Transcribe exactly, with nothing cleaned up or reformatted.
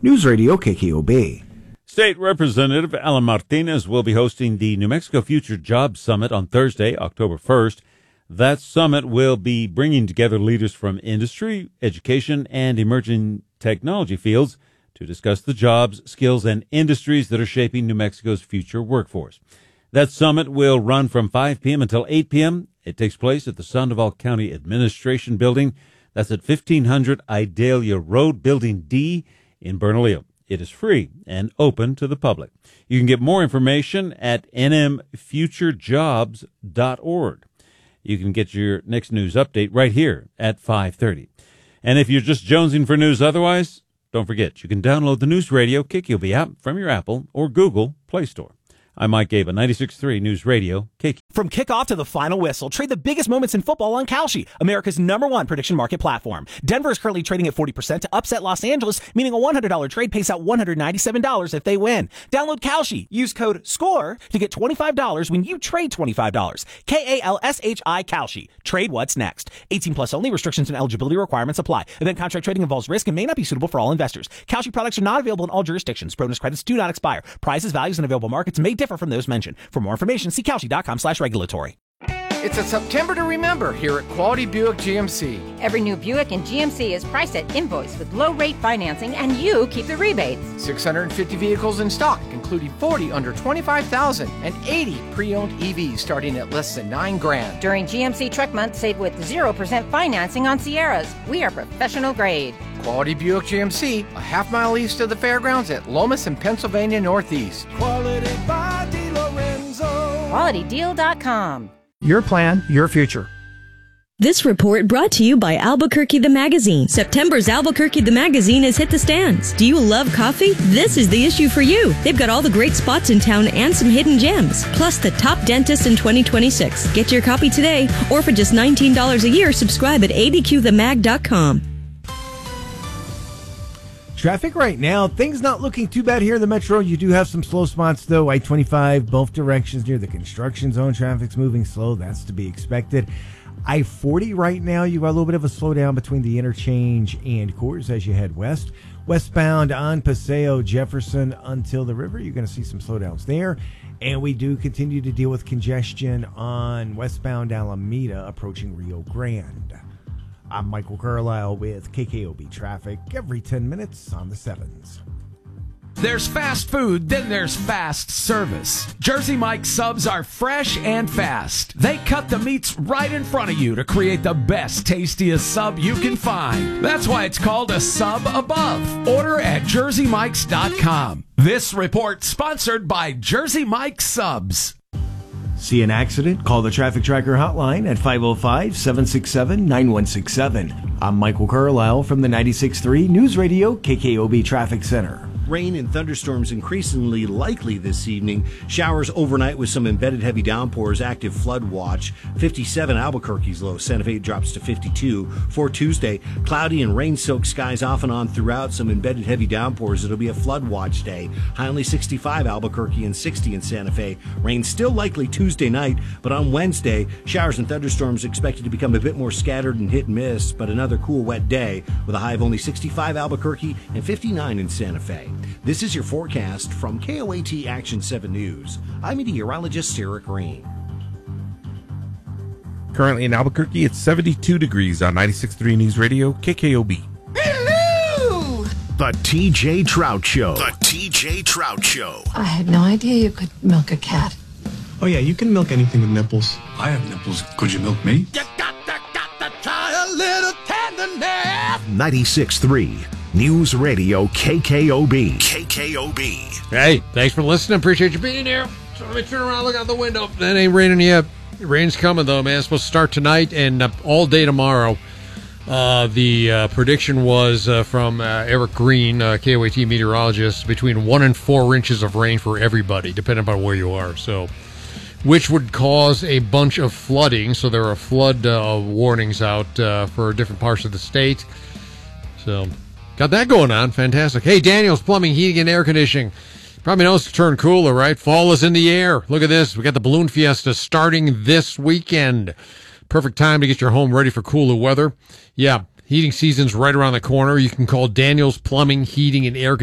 News Radio K K O B. State Representative Alan Martinez will be hosting the New Mexico Future Jobs Summit on Thursday, October first. That summit will be bringing together leaders from industry, education, and emerging technology fields to discuss the jobs, skills, and industries that are shaping New Mexico's future workforce. That summit will run from five p.m. until eight p.m. It takes place at the Sandoval County Administration Building. That's at fifteen hundred Idalia Road, Building D in Bernalillo. It is free and open to the public. You can get more information at n m future jobs dot org. You can get your next news update right here at five thirty. And if you're just jonesing for news otherwise, don't forget, you can download the News Radio K K O B app from your Apple or Google Play Store. I'm Mike Gaba, ninety-six point three News Radio, K K O B. From kickoff to the final whistle, trade the biggest moments in football on Kalshi, America's number one prediction market platform. Denver is currently trading at forty percent to upset Los Angeles, meaning a one hundred dollars trade pays out one hundred ninety-seven dollars if they win. Download Kalshi. Use code SCORE to get twenty-five dollars when you trade twenty-five dollars. K A L S H I Kalshi. Trade what's next. eighteen plus only. Restrictions and eligibility requirements apply. Event contract trading involves risk and may not be suitable for all investors. Kalshi products are not available in all jurisdictions. Bonus credits do not expire. Prices, values, and available markets may differ from those mentioned. For more information, see Kalshi dot com slash regulatory. It's a September to remember here at Quality Buick G M C. Every new Buick in G M C is priced at invoice with low-rate financing, and you keep the rebates. six hundred fifty vehicles in stock, including forty under twenty-five thousand and eighty pre-owned E Vs starting at less than nine grand. During G M C Truck Month, save with zero percent financing on Sierras. We are professional grade. Quality Buick G M C, a half mile east of the fairgrounds at Lomas and Pennsylvania Northeast. Quality by DiLorenzo. Quality Deal dot com. Your plan, your future. This report brought to you by Albuquerque the Magazine. September's Albuquerque the Magazine has hit the stands. Do you love coffee? This is the issue for you. They've got all the great spots in town and some hidden gems, plus the top dentist in twenty twenty-six. Get your copy today, or for just nineteen dollars a year, subscribe at A D Q the mag dot com. Traffic right now, things not looking too bad here in the metro. You do have some slow spots, though. I twenty-five, both directions near the construction zone. Traffic's moving slow. That's to be expected. I forty right now, you got a little bit of a slowdown between the interchange and Coors as you head west. Westbound on Paseo Jefferson until the river, you're going to see some slowdowns there. And we do continue to deal with congestion on westbound Alameda approaching Rio Grande. I'm Michael Carlisle with K K O B Traffic every ten minutes on the sevens. There's fast food, then there's fast service. Jersey Mike's subs are fresh and fast. They cut the meats right in front of you to create the best, tastiest sub you can find. That's why it's called a sub above. Order at jersey mikes dot com. This report sponsored by Jersey Mike's Subs. See an accident? Call the Traffic Tracker hotline at five oh five, seven six seven, nine one six seven. I'm Michael Carlisle from the ninety-six point three News Radio K K O B Traffic Center. Rain and thunderstorms increasingly likely this evening. Showers overnight with some embedded heavy downpours. Active flood watch. fifty-seven Albuquerque's low. Santa Fe drops to fifty-two. For Tuesday, cloudy and rain-soaked skies off and on throughout. Some embedded heavy downpours. It'll be a flood watch day. High only sixty-five Albuquerque and sixty in Santa Fe. Rain still likely Tuesday night, but on Wednesday, showers and thunderstorms expected to become a bit more scattered and hit and miss, but another cool wet day with a high of only sixty-five Albuquerque and fifty-nine in Santa Fe. This is your forecast from K O A T Action seven News. I'm meteorologist Sarah Green. Currently in Albuquerque, it's seventy-two degrees on ninety-six point three News Radio, K K O B. Hello! The T J Trout Show. The T J Trout Show. I had no idea you could milk a cat. Oh, yeah, you can milk anything with nipples. I have nipples. Could you milk me? You got to, got to try a little tenderness. ninety-six point three News Radio K K O B. K K O B. Hey, thanks for listening. Appreciate you being here. So let me turn around, look out the window. That ain't raining yet. Rain's coming, though, man. It's supposed to start tonight and uh, all day tomorrow. Uh, the uh, prediction was uh, from uh, Eric Green, uh, K O A T meteorologist, between one and four inches of rain for everybody, depending upon where you are. So, which would cause a bunch of flooding. So there are flood uh, warnings out uh, for different parts of the state. So, got that going on. Fantastic. Hey, Daniels Plumbing, Heating, and Air Conditioning. Probably knows to turn cooler, right? Fall is in the air. Look at this. We got the Balloon Fiesta starting this weekend. Perfect time to get your home ready for cooler weather. Yeah, heating season's right around the corner. You can call Daniels Plumbing, Heating, and Air Conditioning.